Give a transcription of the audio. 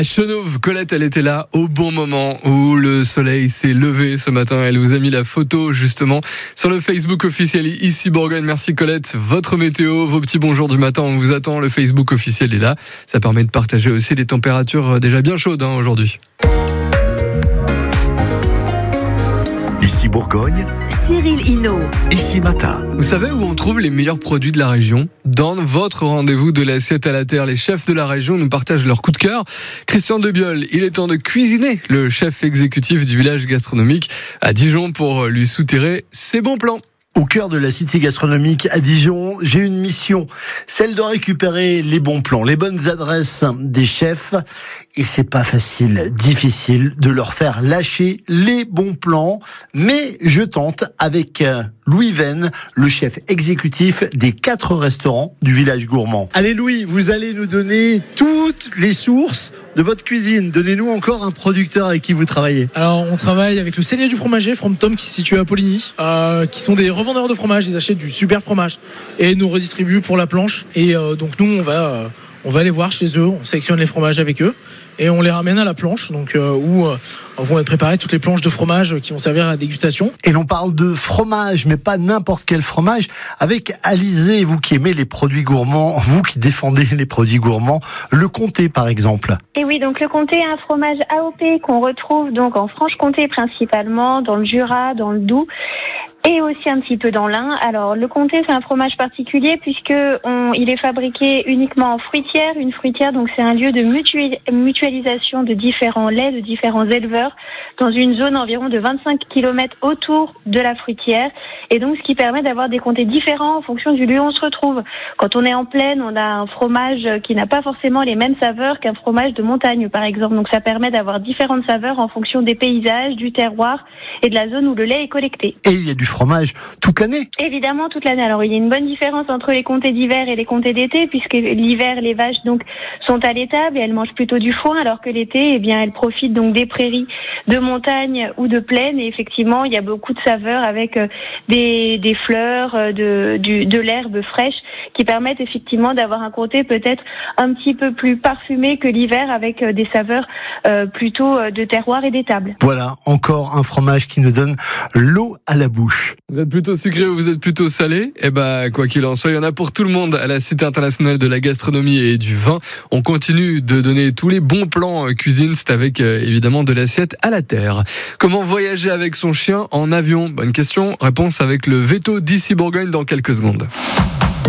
Chenauve, Colette, elle était là au bon moment où le soleil s'est levé ce matin. Elle vous a mis la photo justement sur le Facebook officiel Ici Bourgogne. Merci Colette. Votre météo, vos petits bonjours du matin, on vous attend. Le Facebook officiel est là. Ça permet de partager aussi des températures déjà bien chaudes aujourd'hui. Ici Bourgogne, Cyril Hinault. Ici Matin. Vous savez où on trouve les meilleurs produits de la région ? Dans votre rendez-vous de l'assiette à la terre, les chefs de la région nous partagent leur coup de cœur. Christian Debiol, il est temps de cuisiner le chef exécutif du village gastronomique à Dijon pour lui souterrer ses bons plans. Au cœur de la cité gastronomique à Dijon, j'ai une mission, celle de récupérer les bons plans, les bonnes adresses des chefs. Et c'est pas facile, difficile de leur faire lâcher les bons plans. Mais je tente avec Louis Venn, le chef exécutif des 4 restaurants du village gourmand. Allez Louis, vous allez nous donner toutes les sources de votre cuisine. Donnez-nous encore un producteur avec qui vous travaillez. Alors on travaille avec le cellier du fromager, From Tom, qui se situe à Poligny, qui sont des revendeurs de fromage. Ils achètent du super fromage et nous redistribuent pour la planche. Et donc nous on va aller voir chez eux, on sélectionne les fromages avec eux et on les ramène à la planche, donc où vont être préparées toutes les planches de fromage qui vont servir à la dégustation. Et l'on parle de fromage, mais pas n'importe quel fromage. Avec Alizé, vous qui aimez les produits gourmands, vous qui défendez les produits gourmands, le comté par exemple. Et oui, donc le comté est un fromage AOP qu'on retrouve donc en Franche-Comté principalement, dans le Jura, dans le Doubs. Et aussi un petit peu dans l'Ain. Alors, le comté, c'est un fromage particulier puisque il est fabriqué uniquement en fruitière. Une fruitière, donc, c'est un lieu de mutualisation de différents laits, de différents éleveurs dans une zone environ de 25 km autour de la fruitière. Et donc, ce qui permet d'avoir des comtés différents en fonction du lieu où on se retrouve. Quand on est en plaine, on a un fromage qui n'a pas forcément les mêmes saveurs qu'un fromage de montagne, par exemple. Donc, ça permet d'avoir différentes saveurs en fonction des paysages, du terroir et de la zone où le lait est collecté. Et il y a du fromage toute l'année ? Évidemment, toute l'année. Alors, il y a une bonne différence entre les comtés d'hiver et les comtés d'été, puisque l'hiver, les vaches donc sont à l'étable et elles mangent plutôt du foin, alors que l'été, eh bien, elles profitent donc des prairies de montagne ou de plaine. Et effectivement, il y a beaucoup de saveurs avec des fleurs, de l'herbe fraîche, qui permettent effectivement d'avoir un comté peut-être un petit peu plus parfumé que l'hiver, avec des saveurs plutôt de terroir et d'étable. Voilà, encore un fromage qui nous donne l'eau à la bouche. Vous êtes plutôt sucré ou vous êtes plutôt salé ? Eh ben, quoi qu'il en soit, il y en a pour tout le monde à la Cité internationale de la gastronomie et du vin. On continue de donner tous les bons plans cuisine. C'est avec évidemment de l'assiette à la terre. Comment voyager avec son chien en avion ? Bonne question. Réponse avec le veto d'Ici Bourgogne dans quelques secondes.